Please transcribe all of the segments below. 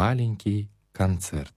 Маленький концерт.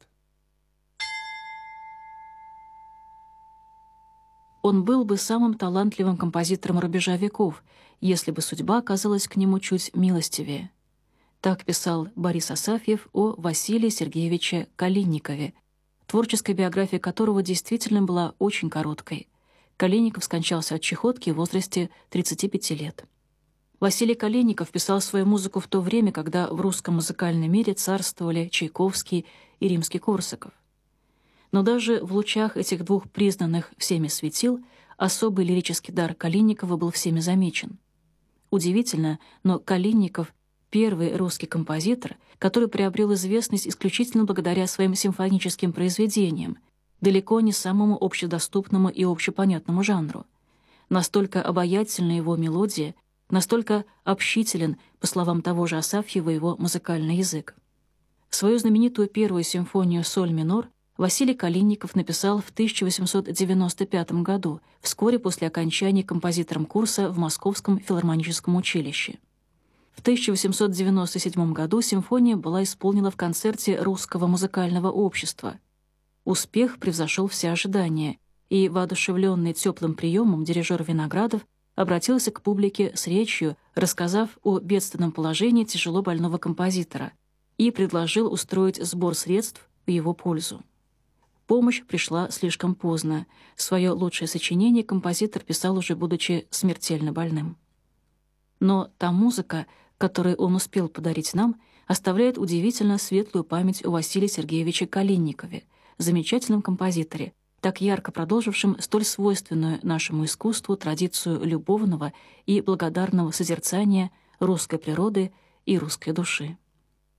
Он был бы самым талантливым композитором рубежа веков, если бы судьба оказалась к нему чуть милостивее. Так писал Борис Асафьев о Василии Сергеевиче Калинникове, творческая биография которого действительно была очень короткой. Калинников скончался от чехотки в возрасте 35 лет. Василий Калинников писал свою музыку в то время, когда в русском музыкальном мире царствовали Чайковский и Римский-Корсаков. Но даже в лучах этих двух признанных всеми светил особый лирический дар Калинникова был всеми замечен. Удивительно, но Калинников — первый русский композитор, который приобрел известность исключительно благодаря своим симфоническим произведениям, далеко не самому общедоступному и общепонятному жанру. Настолько обаятельна его мелодия, настолько общителен, по словам того же Асафьева, его музыкальный язык. Свою знаменитую первую симфонию «Соль минор» Василий Калинников написал в 1895 году, вскоре после окончания композитором курса в Московском филармоническом училище. В 1897 году симфония была исполнена в концерте Русского музыкального общества. Успех превзошел все ожидания, и, воодушевленный теплым приемом, дирижер Виноградов обратился к публике с речью, рассказав о бедственном положении тяжело больного композитора, и предложил устроить сбор средств в его пользу. Помощь пришла слишком поздно. Свое лучшее сочинение композитор писал уже будучи смертельно больным. Но та музыка, которую он успел подарить нам, оставляет удивительно светлую память о Василии Сергеевиче Калинникове, замечательном композиторе, так ярко продолжившем столь свойственную нашему искусству традицию любовного и благодарного созерцания русской природы и русской души.